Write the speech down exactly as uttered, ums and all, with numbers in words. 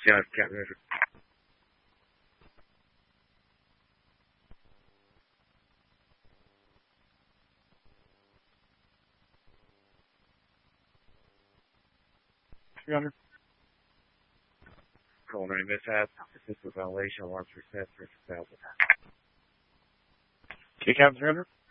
Yes, Captain Richard. three hundred. Culinary mishap. Assist with ventilation. Alarms were set for thousand. Okay, Captain three hundred.